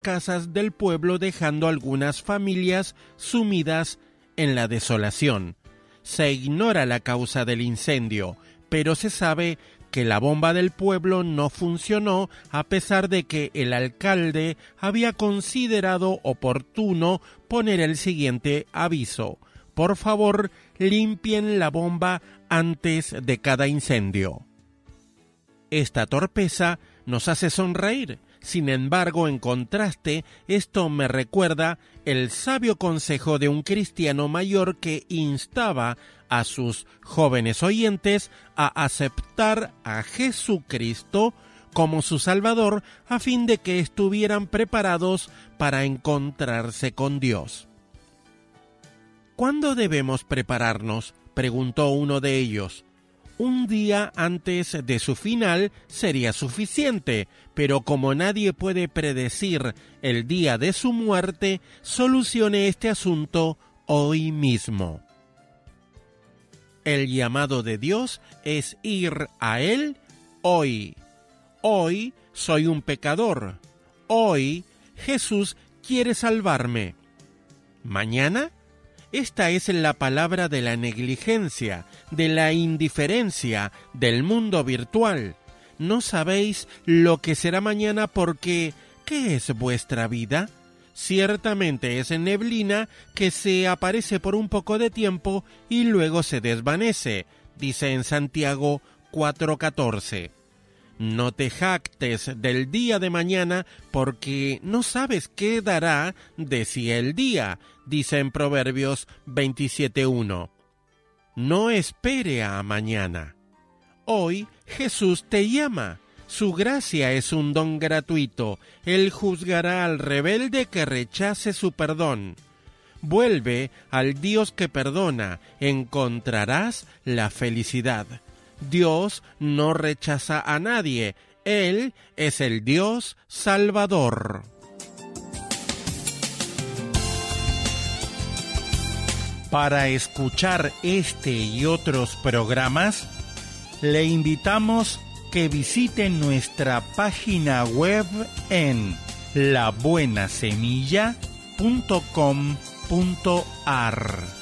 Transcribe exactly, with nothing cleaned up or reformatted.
casas del pueblo, dejando algunas familias sumidas en la desolación. Se ignora la causa del incendio, pero se sabe que la bomba del pueblo no funcionó a pesar de que el alcalde había considerado oportuno poner el siguiente aviso: por favor, limpien la bomba antes de cada incendio. Esta torpeza nos hace sonreír. Sin embargo, en contraste, esto me recuerda el sabio consejo de un cristiano mayor que instaba a sus jóvenes oyentes a aceptar a Jesucristo como su Salvador a fin de que estuvieran preparados para encontrarse con Dios. ¿Cuándo debemos prepararnos?, preguntó uno de ellos. Un día antes de su final sería suficiente, pero como nadie puede predecir el día de su muerte, solucione este asunto hoy mismo. El llamado de Dios es ir a Él hoy. Hoy soy un pecador. Hoy Jesús quiere salvarme. ¿Mañana? Esta es la palabra de la negligencia, de la indiferencia, del mundo virtual. No sabéis lo que será mañana porque ¿qué es vuestra vida? Ciertamente es neblina que se aparece por un poco de tiempo y luego se desvanece, dice en Santiago cuatro catorce. No te jactes del día de mañana, porque no sabes qué dará de sí el día, dice en Proverbios veintisiete uno. No espere a mañana. Hoy Jesús te llama. Su gracia es un don gratuito. Él juzgará al rebelde que rechace su perdón. Vuelve al Dios que perdona, encontrarás la felicidad. Dios no rechaza a nadie. Él es el Dios Salvador. Para escuchar este y otros programas, le invitamos que visiten nuestra página web en la buena semilla punto com punto a r.